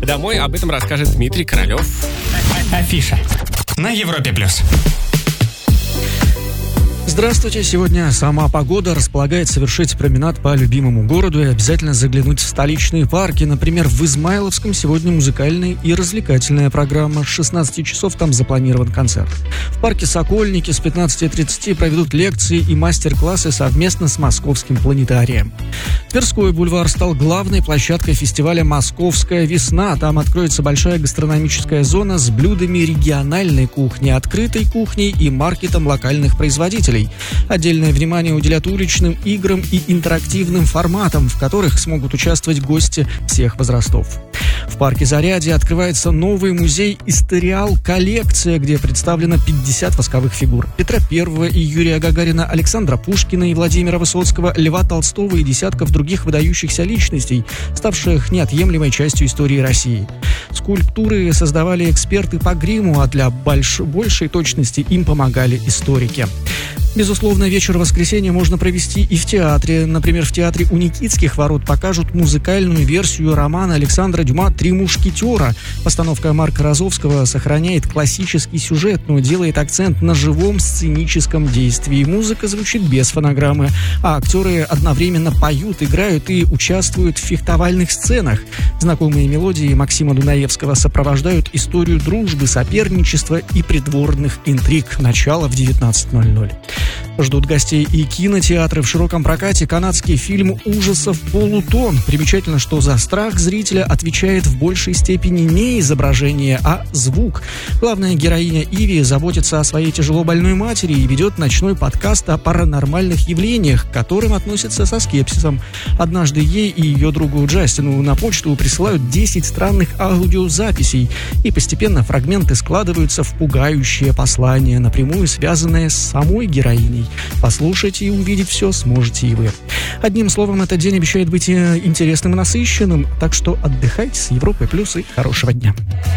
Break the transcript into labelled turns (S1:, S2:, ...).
S1: домой. Об этом расскажет Дмитрий Королев.
S2: Афиша на Европе+.
S3: Здравствуйте! Сегодня сама погода располагает совершить променад по любимому городу и обязательно заглянуть в столичные парки. Например, в Измайловском сегодня музыкальная и развлекательная программа. С 16 часов там запланирован концерт. В парке Сокольники с 15:30 проведут лекции и мастер-классы совместно с Московским планетарием. Тверской бульвар стал главной площадкой фестиваля «Московская весна». Там откроется большая гастрономическая зона с блюдами региональной кухни, открытой кухней и маркетом локальных производителей. Отдельное внимание уделят уличным играм и интерактивным форматам, в которых смогут участвовать гости всех возрастов. В парке Зарядье открывается новый музей «Историал Коллекция», где представлено 50 восковых фигур Петра I и Юрия Гагарина, Александра Пушкина и Владимира Высоцкого, Льва Толстого и десятков других выдающихся личностей, ставших неотъемлемой частью истории России. Скульптуры создавали эксперты по гриму, а для большей точности им помогали историки. Безусловно, вечер воскресенья можно провести и в театре. Например, в театре у Никитских ворот покажут музыкальную версию романа Александра Дюма «Три мушкетера». Постановка Марка Розовского сохраняет классический сюжет, но делает акцент на живом сценическом действии. Музыка звучит без фонограммы, а актеры одновременно поют, играют и участвуют в фехтовальных сценах. Знакомые мелодии Максима Дунаевского сопровождают историю дружбы, соперничества и придворных интриг. Начало в 19:00. Ждут гостей и кинотеатры. В широком прокате канадский фильм ужасов «Полутон». Примечательно, что за страх зрителя отвечает в большей степени не изображение, а звук. Главная героиня Иви заботится о своей тяжело больной матери и ведет ночной подкаст о паранормальных явлениях, к которым относится со скепсисом. Однажды ей и ее другу Джастину на почту присылают 10 странных аудиозаписей, и постепенно фрагменты складываются в пугающее послание, напрямую связанное с самой героиней. Послушать и увидеть все сможете и вы. Одним словом, этот день обещает быть интересным и насыщенным, так что отдыхайте с Европой+, и хорошего дня.